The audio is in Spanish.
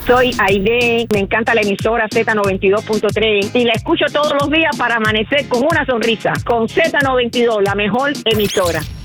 Soy Aide, me encanta la emisora Z92.3 y la escucho todos los días para amanecer con una sonrisa. Con Z92, la mejor emisora.